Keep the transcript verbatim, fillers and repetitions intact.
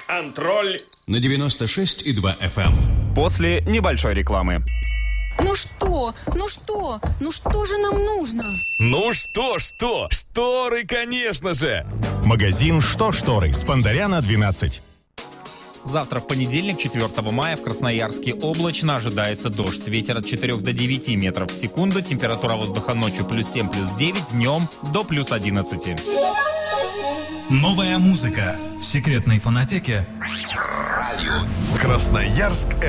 Контроль. На девяносто шесть и два эф эм. После небольшой рекламы. Ну что? Ну что? Ну что же нам нужно? Ну что, что? Шторы, конечно же! Магазин «Что шторы» с Спандаряна двенадцать. Завтра, в понедельник, четвёртого мая, в Красноярске облачно, ожидается дождь. Ветер от четырёх до девяти метров в секунду. Температура воздуха ночью плюс семь, плюс девять, днем до плюс одиннадцати. Новая музыка в секретной фонотеке. Красноярск.